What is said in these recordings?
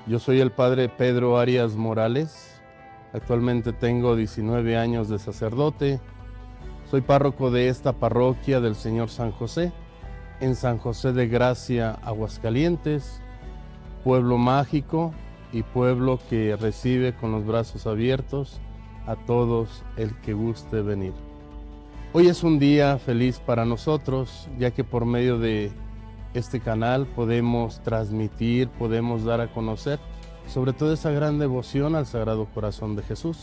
Yo soy el padre Pedro Arias Morales. Actualmente tengo 19 años de sacerdote. Soy párroco de esta parroquia del Señor San José, en San José de Gracia, Aguascalientes, pueblo mágico y pueblo que recibe con los brazos abiertos a todos el que guste venir. Hoy es un día feliz para nosotros, ya que por medio de este canal podemos transmitir, podemos dar a conocer sobre todo esa gran devoción al Sagrado Corazón de Jesús.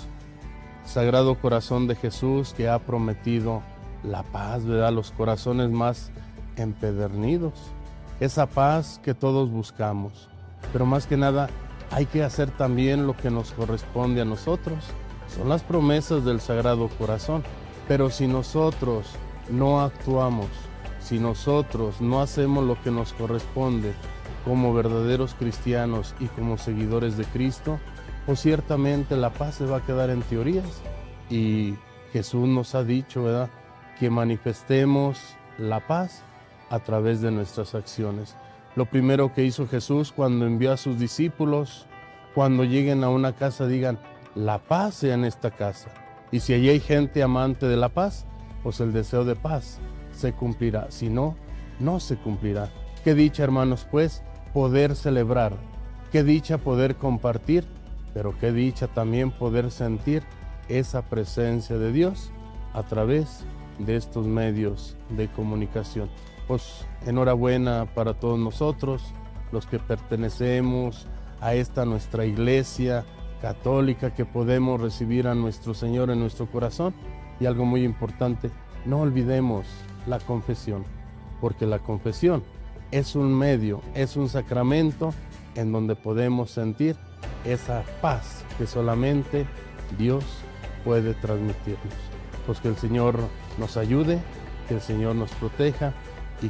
Sagrado Corazón de Jesús que ha prometido la paz, ¿verdad? Los corazones más empedernidos, esa paz que todos buscamos. Pero más que nada hay que hacer también lo que nos corresponde a nosotros. Son las promesas del Sagrado Corazón. Pero si nosotros no actuamos, si nosotros no hacemos lo que nos corresponde como verdaderos cristianos y como seguidores de Cristo, pues ciertamente la paz se va a quedar en teorías. Y Jesús nos ha dicho, ¿verdad?, que manifestemos la paz a través de nuestras acciones. Lo primero que hizo Jesús cuando envió a sus discípulos, cuando lleguen a una casa, digan, la paz sea en esta casa. Y si allí hay gente amante de la paz, pues el deseo de paz se cumplirá. Si no, no se cumplirá. Qué dicha, hermanos, pues, poder celebrar. Qué dicha poder compartir, pero qué dicha también poder sentir esa presencia de Dios a través de estos medios de comunicación. Pues enhorabuena para todos nosotros, los que pertenecemos a esta nuestra iglesia católica, que podemos recibir a nuestro Señor en nuestro corazón. Y algo muy importante, no olvidemos la confesión, porque la confesión es un medio, es un sacramento en donde podemos sentir esa paz que solamente Dios puede transmitirnos. Pues que el Señor nos ayude, que el Señor nos proteja